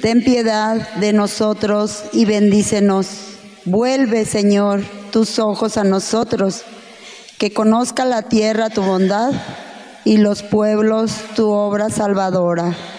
ten piedad de nosotros y bendícenos. Vuelve, Señor, tus ojos a nosotros, que conozca la tierra tu bondad y los pueblos tu obra salvadora.